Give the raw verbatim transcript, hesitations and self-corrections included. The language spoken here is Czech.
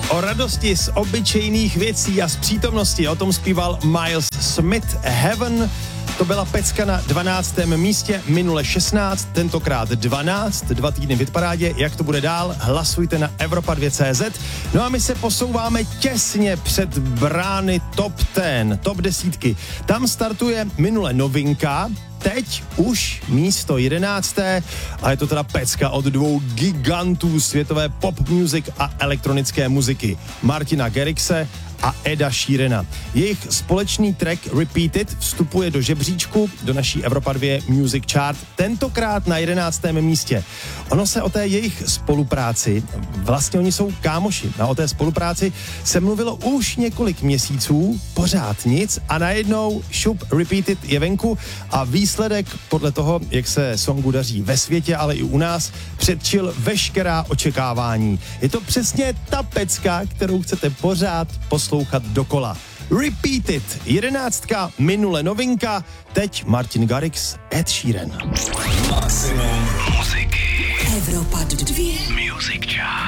O radosti z obyčejných věcí a z přítomnosti, o tom zpíval Miles Smith. Heaven, to byla pecka na dvanáctém místě, minule šestnáct, tentokrát dvanáct, dva týdny v hitparádě. Jak to bude dál? Hlasujte na Evropa dva tečka cé zet. No a my se posouváme těsně před brány top deset, top desítky. Tam startuje minule novinka, teď už místo jedenácté a je to teda pecka od dvou gigantů světové pop music a elektronické muziky. Martina Garrixe a Eda Sheerana. Jejich společný track Repeated vstupuje do žebříčku, do naší Evropa dva Music Chart, tentokrát na jedenáctém místě. Ono se o té jejich spolupráci, vlastně oni jsou kámoši, a o té spolupráci se mluvilo už několik měsíců, pořád nic a najednou šup Repeated je venku a výsledek podle toho, jak se songu daří ve světě, ale i u nás, předčil veškerá očekávání. Je to přesně ta pecka, kterou chcete pořád poslouchat dokola. Repeated, jedenáctka, minule novinka, teď Martin Garrix, Ed Sheeran. Maximum muziky. Evropa dva. Music Chart.